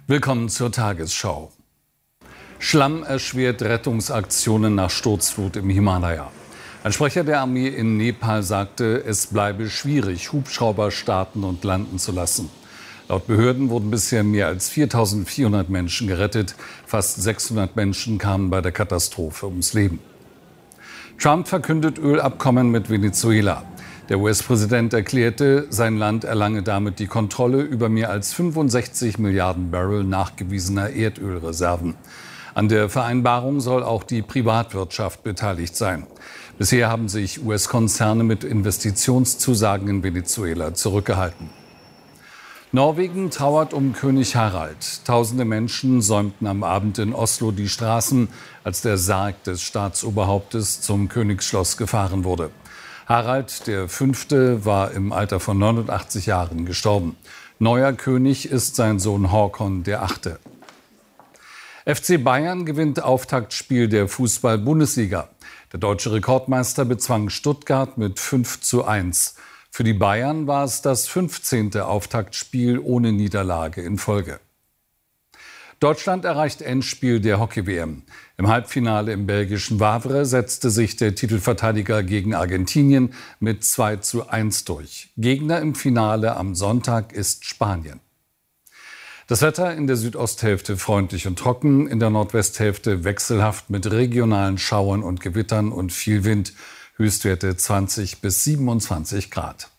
Willkommen zur Tagesschau. Schlamm erschwert Rettungsaktionen nach Sturzflut im Himalaya. Ein Sprecher der Armee in Nepal sagte, es bleibe schwierig, Hubschrauber starten und landen zu lassen. Laut Behörden wurden bisher mehr als 4.400 Menschen gerettet. Fast 600 Menschen kamen bei der Katastrophe ums Leben. Trump verkündet Ölabkommen mit Venezuela. Der US-Präsident erklärte, sein Land erlange damit die Kontrolle über mehr als 65 Milliarden Barrel nachgewiesener Erdölreserven. An der Vereinbarung soll auch die Privatwirtschaft beteiligt sein. Bisher haben sich US-Konzerne mit Investitionszusagen in Venezuela zurückgehalten. Norwegen trauert um König Harald. Tausende Menschen säumten am Abend in Oslo die Straßen, als der Sarg des Staatsoberhauptes zum Königsschloss gefahren wurde. Harald V. war im Alter von 89 Jahren gestorben. Neuer König ist sein Sohn Håkon VIII. FC Bayern gewinnt Auftaktspiel der Fußball-Bundesliga. Der deutsche Rekordmeister bezwang Stuttgart mit 5:1. Für die Bayern war es das 15. Auftaktspiel ohne Niederlage in Folge. Deutschland erreicht Endspiel der Hockey-WM. Im Halbfinale im belgischen Wavre setzte sich der Titelverteidiger gegen Argentinien mit 2:1 durch. Gegner im Finale am Sonntag ist Spanien. Das Wetter in der Südosthälfte freundlich und trocken, in der Nordwesthälfte wechselhaft mit regionalen Schauern und Gewittern und viel Wind. Höchstwerte 20 bis 27 Grad.